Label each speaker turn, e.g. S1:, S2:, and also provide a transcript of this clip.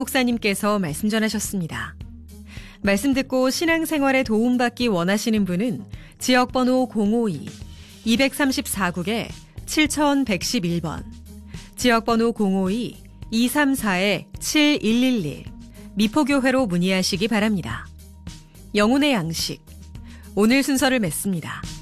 S1: 목사님께서 말씀 전하셨습니다. 말씀 듣고 신앙생활에 도움받기 원하시는 분은 지역번호 052-234국에 7111번, 지역번호 052-234-7111 미포교회로 문의하시기 바랍니다. 영혼의 양식, 오늘 순서를 맺습니다.